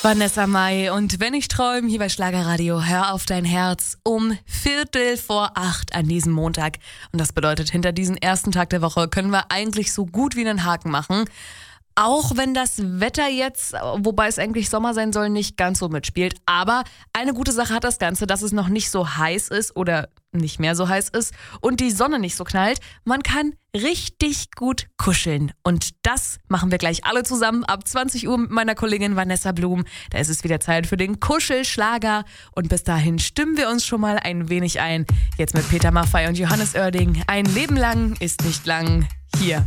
Vanessa Mai und Wenn ich träume, hier bei Schlagerradio, hör auf dein Herz um 7:45 an diesem Montag. Und das bedeutet, hinter diesem ersten Tag der Woche können wir eigentlich so gut wie einen Haken machen. Auch wenn das Wetter jetzt, wobei es eigentlich Sommer sein soll, nicht ganz so mitspielt. Aber eine gute Sache hat das Ganze, dass es noch nicht so heiß ist oder nicht mehr so heiß ist und die Sonne nicht so knallt. Man kann richtig gut kuscheln. Und das machen wir gleich alle zusammen ab 20 Uhr mit meiner Kollegin Vanessa Blum. Da ist es wieder Zeit für den Kuschelschlager. Und bis dahin stimmen wir uns schon mal ein wenig ein. Jetzt mit Peter Maffay und Johannes Oerding. Ein Leben lang ist nicht lang. Hier